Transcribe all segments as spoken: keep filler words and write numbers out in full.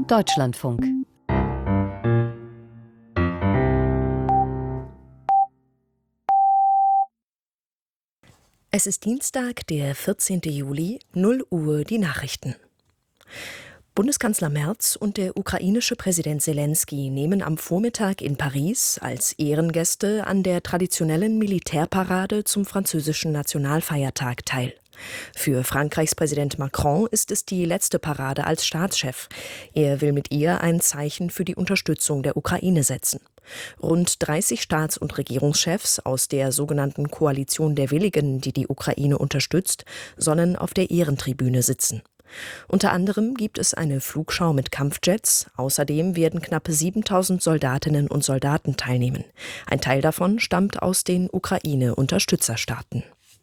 Deutschlandfunk. Es ist Dienstag, der vierzehnten Juli, null Uhr, die Nachrichten. Bundeskanzler Merz und der ukrainische Präsident Selenskyj nehmen am Vormittag in Paris als Ehrengäste an der traditionellen Militärparade zum französischen Nationalfeiertag teil. Für Frankreichs Präsident Macron ist es die letzte Parade als Staatschef. Er will mit ihr ein Zeichen für die Unterstützung der Ukraine setzen. Rund dreißig Staats- und Regierungschefs aus der sogenannten Koalition der Willigen, die die Ukraine unterstützt, sollen auf der Ehrentribüne sitzen. Unter anderem gibt es eine Flugschau mit Kampfjets. Außerdem werden knapp siebentausend Soldatinnen und Soldaten teilnehmen. Ein Teil davon stammt aus den Ukraine-Unterstützerstaaten.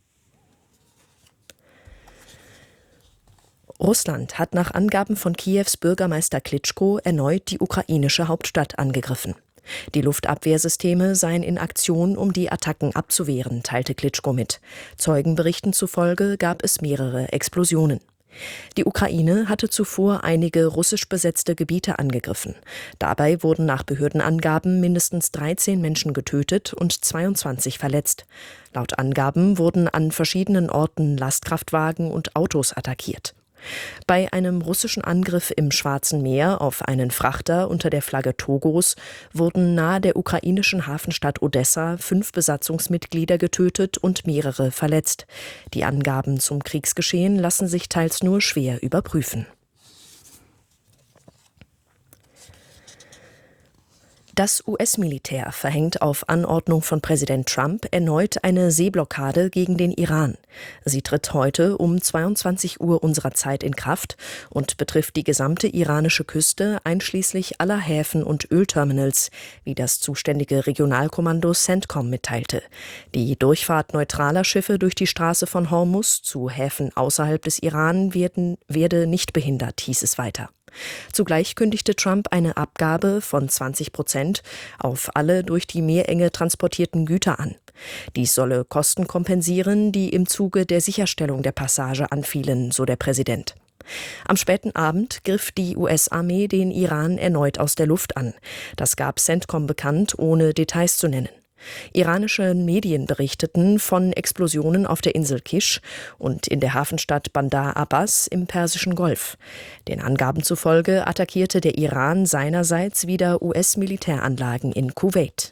Russland hat nach Angaben von Kiews Bürgermeister Klitschko erneut die ukrainische Hauptstadt angegriffen. Die Luftabwehrsysteme seien in Aktion, um die Attacken abzuwehren, teilte Klitschko mit. Zeugenberichten zufolge gab es mehrere Explosionen. Die Ukraine hatte zuvor einige russisch besetzte Gebiete angegriffen. Dabei wurden nach Behördenangaben mindestens dreizehn Menschen getötet und zweiundzwanzig verletzt. Laut Angaben wurden an verschiedenen Orten Lastkraftwagen und Autos attackiert. Bei einem russischen Angriff im Schwarzen Meer auf einen Frachter unter der Flagge Togos wurden nahe der ukrainischen Hafenstadt Odessa fünf Besatzungsmitglieder getötet und mehrere verletzt. Die Angaben zum Kriegsgeschehen lassen sich teils nur schwer überprüfen. Das U S-Militär verhängt auf Anordnung von Präsident Trump erneut eine Seeblockade gegen den Iran. Sie tritt heute um zweiundzwanzig Uhr unserer Zeit in Kraft und betrifft die gesamte iranische Küste einschließlich aller Häfen und Ölterminals, wie das zuständige Regionalkommando CENTCOM mitteilte. Die Durchfahrt neutraler Schiffe durch die Straße von Hormuz zu Häfen außerhalb des Iran werden, werde nicht behindert, hieß es weiter. Zugleich kündigte Trump eine Abgabe von zwanzig Prozent auf alle durch die Meerenge transportierten Güter an. Dies solle Kosten kompensieren, die im Zuge der Sicherstellung der Passage anfielen, so der Präsident. Am späten Abend griff die U S-Armee den Iran erneut aus der Luft an. Das gab CENTCOM bekannt, ohne Details zu nennen. Iranische Medien berichteten von Explosionen auf der Insel Kish und in der Hafenstadt Bandar Abbas im Persischen Golf. Den Angaben zufolge attackierte der Iran seinerseits wieder U S-Militäranlagen in Kuwait.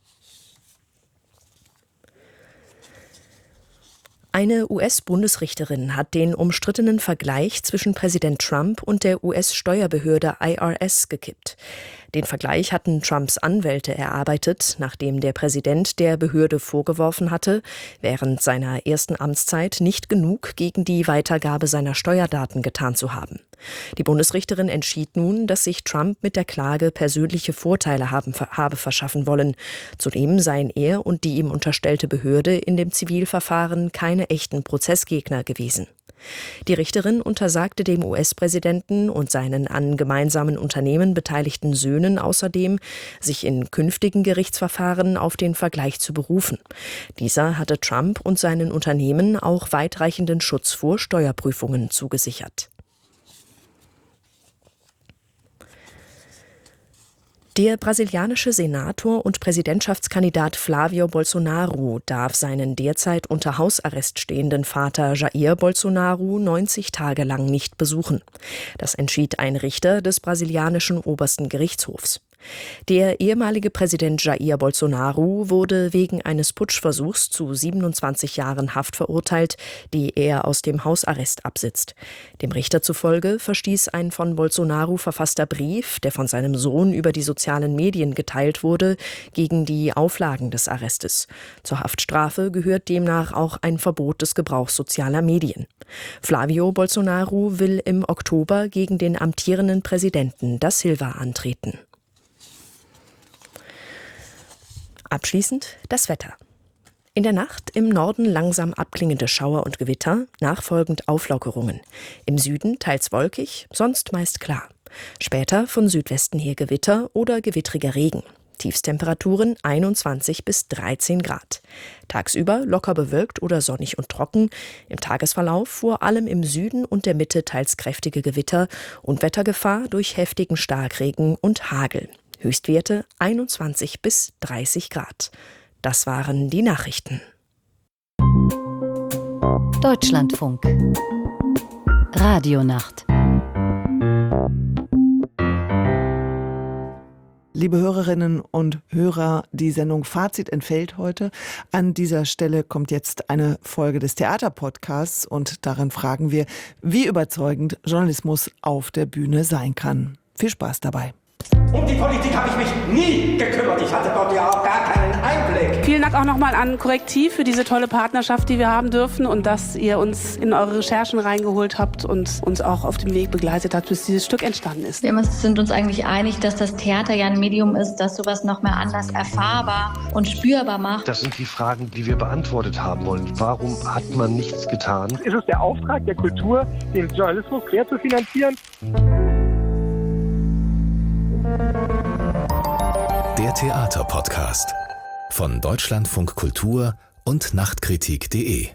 Eine U S-Bundesrichterin hat den umstrittenen Vergleich zwischen Präsident Trump und der U S-Steuerbehörde I R S gekippt. Den Vergleich hatten Trumps Anwälte erarbeitet, nachdem der Präsident der Behörde vorgeworfen hatte, während seiner ersten Amtszeit nicht genug gegen die Weitergabe seiner Steuerdaten getan zu haben. Die Bundesrichterin entschied nun, dass sich Trump mit der Klage persönliche Vorteile haben, habe verschaffen wollen. Zudem seien er und die ihm unterstellte Behörde in dem Zivilverfahren keine echten Prozessgegner gewesen. Die Richterin untersagte dem U S-Präsidenten und seinen an gemeinsamen Unternehmen beteiligten Söhnen außerdem, sich in künftigen Gerichtsverfahren auf den Vergleich zu berufen. Dieser hatte Trump und seinen Unternehmen auch weitreichenden Schutz vor Steuerprüfungen zugesichert. Der brasilianische Senator und Präsidentschaftskandidat Flávio Bolsonaro darf seinen derzeit unter Hausarrest stehenden Vater Jair Bolsonaro neunzig Tage lang nicht besuchen. Das entschied ein Richter des brasilianischen obersten Gerichtshofs. Der ehemalige Präsident Jair Bolsonaro wurde wegen eines Putschversuchs zu siebenundzwanzig Jahren Haft verurteilt, die er aus dem Hausarrest absitzt. Dem Richter zufolge verstieß ein von Bolsonaro verfasster Brief, der von seinem Sohn über die sozialen Medien geteilt wurde, gegen die Auflagen des Arrestes. Zur Haftstrafe gehört demnach auch ein Verbot des Gebrauchs sozialer Medien. Flávio Bolsonaro will im Oktober gegen den amtierenden Präsidenten da Silva antreten. Abschließend das Wetter. In der Nacht im Norden langsam abklingende Schauer und Gewitter, nachfolgend Auflockerungen. Im Süden teils wolkig, sonst meist klar. Später von Südwesten her Gewitter oder gewittriger Regen. Tiefstemperaturen einundzwanzig bis dreizehn Grad. Tagsüber locker bewölkt oder sonnig und trocken. Im Tagesverlauf vor allem im Süden und der Mitte teils kräftige Gewitter und Wettergefahr durch heftigen Starkregen und Hagel. Höchstwerte einundzwanzig bis dreißig Grad. Das waren die Nachrichten. Deutschlandfunk. Radionacht. Liebe Hörerinnen und Hörer, die Sendung Fazit entfällt heute. An dieser Stelle kommt jetzt eine Folge des Theaterpodcasts und darin fragen wir, wie überzeugend Journalismus auf der Bühne sein kann. Viel Spaß dabei. Um die Politik habe ich mich nie gekümmert. Ich hatte dort ja auch gar keinen Einblick. Vielen Dank auch nochmal an Korrektiv für diese tolle Partnerschaft, die wir haben dürfen und dass ihr uns in eure Recherchen reingeholt habt und uns auch auf dem Weg begleitet habt, bis dieses Stück entstanden ist. Wir sind uns eigentlich einig, dass das Theater ja ein Medium ist, das sowas noch mehr anders erfahrbar und spürbar macht. Das sind die Fragen, die wir beantwortet haben wollen. Warum hat man nichts getan? Ist es der Auftrag der Kultur, den Journalismus quer zu finanzieren? Der Theaterpodcast von Deutschlandfunk Kultur und Nachtkritik punkt de.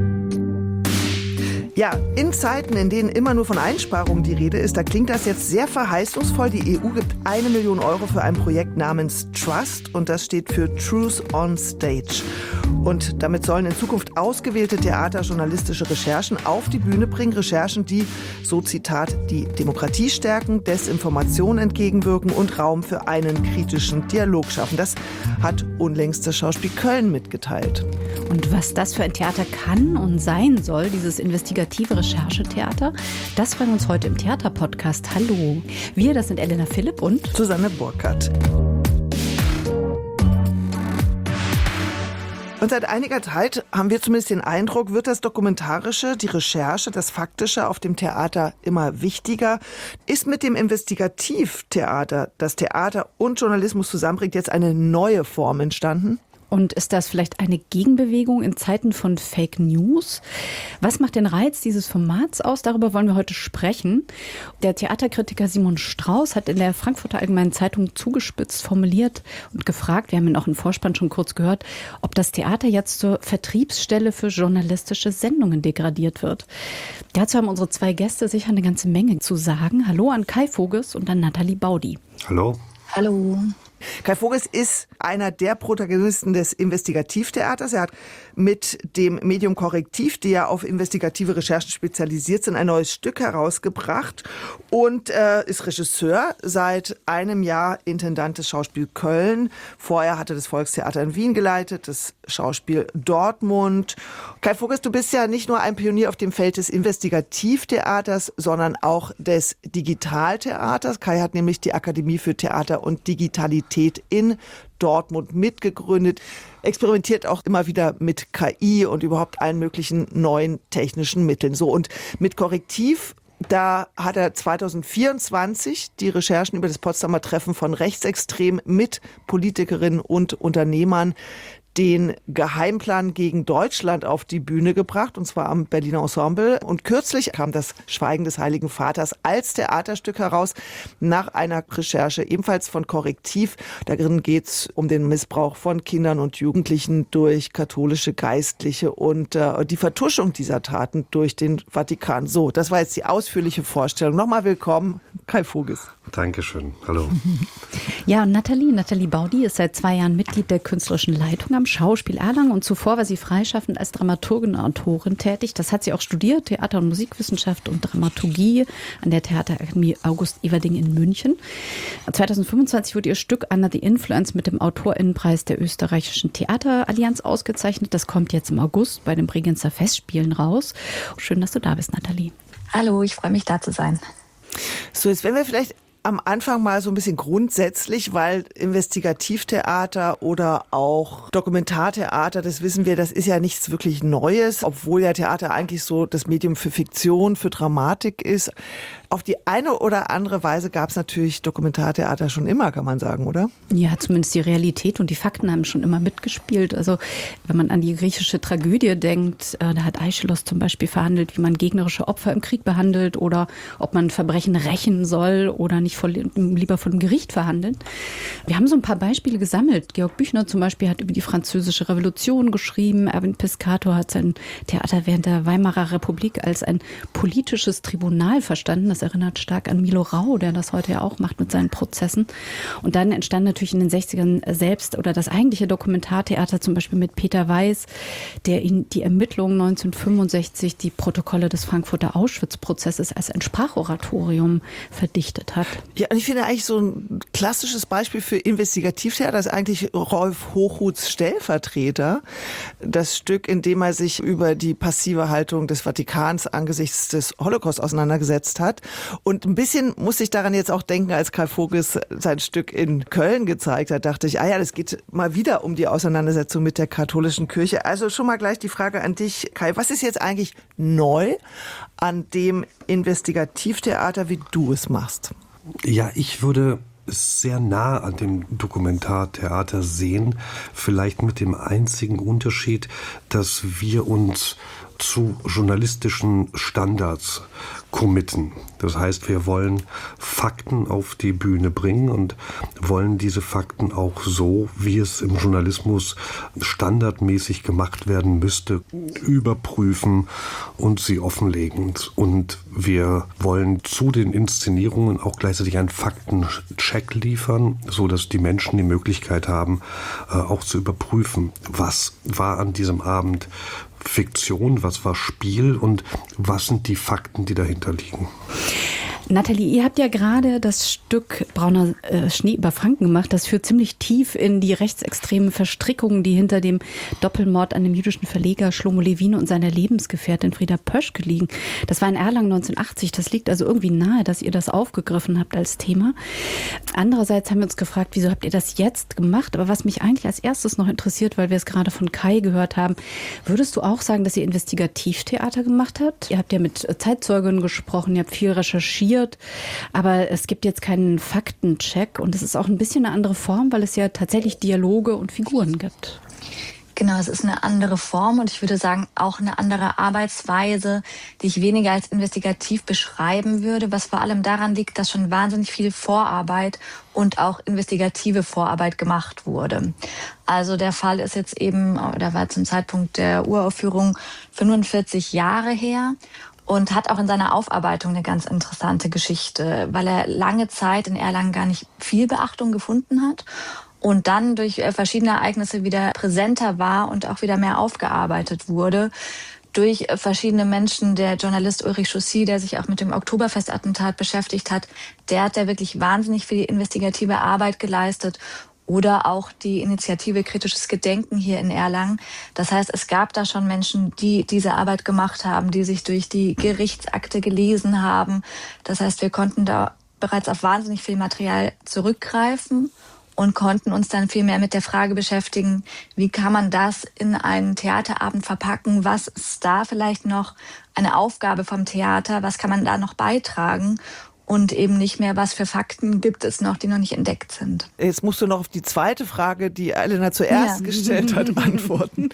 Ja, in Zeiten, in denen immer nur von Einsparungen die Rede ist, da klingt das jetzt sehr verheißungsvoll. Die E U gibt eine Million Euro für ein Projekt namens Trust und das steht für Truth on Stage. Und damit sollen in Zukunft ausgewählte Theater journalistische Recherchen auf die Bühne bringen. Recherchen, die, so Zitat, die Demokratie stärken, Desinformation entgegenwirken und Raum für einen kritischen Dialog schaffen. Das hat unlängst das Schauspiel Köln mitgeteilt. Und was das für ein Theater kann und sein soll, dieses investigative Recherchetheater, das fragen wir uns heute im Theaterpodcast. Hallo. Wir, das sind Elena Philipp und Susanne Burkhardt. Und seit einiger Zeit haben wir zumindest den Eindruck, wird das Dokumentarische, die Recherche, das Faktische auf dem Theater immer wichtiger. Ist mit dem Investigativtheater, das Theater und Journalismus zusammenbringt, jetzt eine neue Form entstanden? Und ist das vielleicht eine Gegenbewegung in Zeiten von Fake News? Was macht den Reiz dieses Formats aus? Darüber wollen wir heute sprechen. Der Theaterkritiker Simon Strauß hat in der Frankfurter Allgemeinen Zeitung zugespitzt formuliert und gefragt, wir haben ihn auch im Vorspann schon kurz gehört, ob das Theater jetzt zur Vertriebsstelle für journalistische Sendungen degradiert wird. Dazu haben unsere zwei Gäste sicher eine ganze Menge zu sagen. Hallo an Kai Voges und an Nathalie Baudi. Hallo. Hallo. Kai Voges ist einer der Protagonisten des Investigativtheaters. Er hat mit dem Medium Korrektiv, die ja auf investigative Recherchen spezialisiert sind, ein neues Stück herausgebracht und äh, ist Regisseur, seit einem Jahr Intendant des Schauspiel Köln. Vorher hatte das Volkstheater in Wien geleitet, das Schauspiel Dortmund. Kai Voges, du bist ja nicht nur ein Pionier auf dem Feld des Investigativtheaters, sondern auch des Digitaltheaters. Kai hat nämlich die Akademie für Theater und Digitalität in Dortmund mitgegründet, experimentiert auch immer wieder mit K I und überhaupt allen möglichen neuen technischen Mitteln. So, und mit Korrektiv, da hat er zwanzig vierundzwanzig die Recherchen über das Potsdamer Treffen von Rechtsextremen mit Politikerinnen und Unternehmern den Geheimplan gegen Deutschland auf die Bühne gebracht, und zwar am Berliner Ensemble. Und kürzlich kam das Schweigen des Heiligen Vaters als Theaterstück heraus, nach einer Recherche ebenfalls von Korrektiv. Darin geht es um den Missbrauch von Kindern und Jugendlichen durch katholische Geistliche und äh, die Vertuschung dieser Taten durch den Vatikan. So, das war jetzt die ausführliche Vorstellung. Nochmal willkommen, Kai Voges. Dankeschön. Hallo. Ja, und Nathalie, Nathalie Baudi ist seit zwei Jahren Mitglied der künstlerischen Leitung am Schauspiel Erlangen und zuvor war sie freischaffend als Dramaturgin und Autorin tätig. Das hat sie auch studiert, Theater- und Musikwissenschaft und Dramaturgie an der Theaterakademie August Everding in München. zwanzig fünfundzwanzig wurde ihr Stück Under the Influence mit dem Autorinnenpreis der österreichischen Theaterallianz ausgezeichnet. Das kommt jetzt im August bei den Bregenzer Festspielen raus. Schön, dass du da bist, Nathalie. Hallo, ich freue mich, da zu sein. So, jetzt werden wir vielleicht am Anfang mal so ein bisschen grundsätzlich, weil Investigativtheater oder auch Dokumentartheater, das wissen wir, das ist ja nichts wirklich Neues, obwohl ja Theater eigentlich so das Medium für Fiktion, für Dramatik ist. auf die eine oder andere Weise gab es natürlich Dokumentartheater schon immer, kann man sagen, oder? Ja, zumindest die Realität und die Fakten haben schon immer mitgespielt. Also wenn man an die griechische Tragödie denkt, äh, da hat Aeschylus zum Beispiel verhandelt, wie man gegnerische Opfer im Krieg behandelt oder ob man Verbrechen rächen soll oder nicht vor, lieber vor dem Gericht verhandeln. Wir haben so ein paar Beispiele gesammelt. Georg Büchner zum Beispiel hat über die Französische Revolution geschrieben. Erwin Piscator hat sein Theater während der Weimarer Republik als ein politisches Tribunal verstanden. Das erinnert stark an Milo Rau, der das heute ja auch macht mit seinen Prozessen. Und dann entstand natürlich in den sechzigern selbst oder das eigentliche Dokumentartheater, zum Beispiel mit Peter Weiß, der in die Ermittlungen neunzehnhundertfünfundsechzig, die Protokolle des Frankfurter Auschwitz-Prozesses als ein Sprachoratorium verdichtet hat. Ja, und ich finde eigentlich so ein klassisches Beispiel für Investigativtheater ist eigentlich Rolf Hochhuths Stellvertreter. Das Stück, in dem er sich über die passive Haltung des Vatikans angesichts des Holocaust auseinandergesetzt hat. Und ein bisschen musste ich daran jetzt auch denken, als Karl Voges sein Stück in Köln gezeigt hat, dachte ich, ah ja, das geht mal wieder um die Auseinandersetzung mit der katholischen Kirche. Also schon mal gleich die Frage an dich, Kai, was ist jetzt eigentlich neu an dem Investigativtheater, wie du es machst? Ja, ich würde es sehr nah an dem Dokumentartheater sehen, vielleicht mit dem einzigen Unterschied, dass wir uns zu journalistischen Standards committen. Das heißt, wir wollen Fakten auf die Bühne bringen und wollen diese Fakten auch so, wie es im Journalismus standardmäßig gemacht werden müsste, überprüfen und sie offenlegen. Und wir wollen zu den Inszenierungen auch gleichzeitig einen Faktencheck liefern, so dass die Menschen die Möglichkeit haben, auch zu überprüfen, was war an diesem Abend Fiktion, was war Spiel und was sind die Fakten, die dahinter liegen. Nathalie, ihr habt ja gerade das Stück Brauner äh, Schnee über Franken gemacht. Das führt ziemlich tief in die rechtsextremen Verstrickungen, die hinter dem Doppelmord an dem jüdischen Verleger Shlomo Levin und seiner Lebensgefährtin Frieda Pöschke liegen. Das war in Erlangen neunzehnhundertachtzig. Das liegt also irgendwie nahe, dass ihr das aufgegriffen habt als Thema. Andererseits haben wir uns gefragt, wieso habt ihr das jetzt gemacht? Aber was mich eigentlich als erstes noch interessiert, weil wir es gerade von Kai gehört haben, würdest du auch sagen, dass ihr Investigativtheater gemacht habt? Ihr habt ja mit Zeitzeugen gesprochen, ihr habt viel recherchiert. Aber es gibt jetzt keinen Faktencheck und es ist auch ein bisschen eine andere Form, weil es ja tatsächlich Dialoge und Figuren gibt. Genau, es ist eine andere Form und ich würde sagen auch eine andere Arbeitsweise, die ich weniger als investigativ beschreiben würde, was vor allem daran liegt, dass schon wahnsinnig viel Vorarbeit und auch investigative Vorarbeit gemacht wurde. Also der Fall ist jetzt eben, da war zum Zeitpunkt der Uraufführung fünfundvierzig Jahre her. Und hat auch in seiner Aufarbeitung eine ganz interessante Geschichte, weil er lange Zeit in Erlangen gar nicht viel Beachtung gefunden hat und dann durch verschiedene Ereignisse wieder präsenter war und auch wieder mehr aufgearbeitet wurde. Durch verschiedene Menschen, der Journalist Ulrich Chaussy, der sich auch mit dem Oktoberfestattentat beschäftigt hat, der hat da wirklich wahnsinnig viel investigative Arbeit geleistet. Oder auch die Initiative Kritisches Gedenken hier in Erlangen. Das heißt, es gab da schon Menschen, die diese Arbeit gemacht haben, die sich durch die Gerichtsakte gelesen haben. Das heißt, wir konnten da bereits auf wahnsinnig viel Material zurückgreifen und konnten uns dann viel mehr mit der Frage beschäftigen, wie kann man das in einen Theaterabend verpacken? Was ist da vielleicht noch eine Aufgabe vom Theater? Was kann man da noch beitragen? Und eben nicht mehr, was für Fakten gibt es noch, die noch nicht entdeckt sind. Jetzt musst du noch auf die zweite Frage, die Elena zuerst ja. gestellt hat, antworten.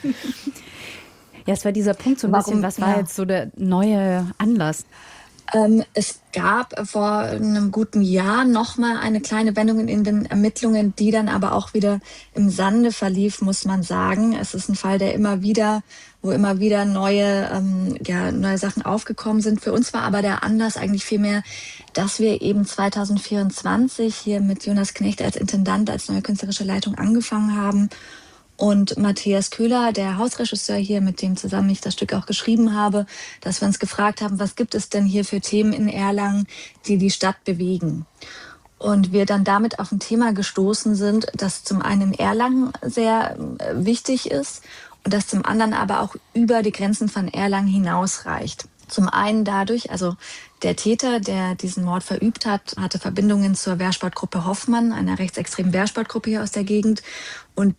Ja, es war dieser Punkt so ein Warum, bisschen, was war ja. jetzt so der neue Anlass? Ähm, es gab vor einem guten Jahr nochmal eine kleine Wendung in den Ermittlungen, die dann aber auch wieder im Sande verlief, muss man sagen. Es ist ein Fall, der immer wieder, wo immer wieder neue, ähm, ja, neue Sachen aufgekommen sind. Für uns war aber der Anlass eigentlich vielmehr, dass wir eben zwanzig vierundzwanzig hier mit Jonas Knecht als Intendant, als neue künstlerische Leitung angefangen haben. Und Matthias Köhler, der Hausregisseur hier, mit dem zusammen ich das Stück auch geschrieben habe, dass wir uns gefragt haben, was gibt es denn hier für Themen in Erlangen, die die Stadt bewegen? Und wir dann damit auf ein Thema gestoßen sind, das zum einen in Erlangen sehr wichtig ist und das zum anderen aber auch über die Grenzen von Erlangen hinausreicht. Zum einen dadurch, also der Täter, der diesen Mord verübt hat, hatte Verbindungen zur Wehrsportgruppe Hoffmann, einer rechtsextremen Wehrsportgruppe hier aus der Gegend. Und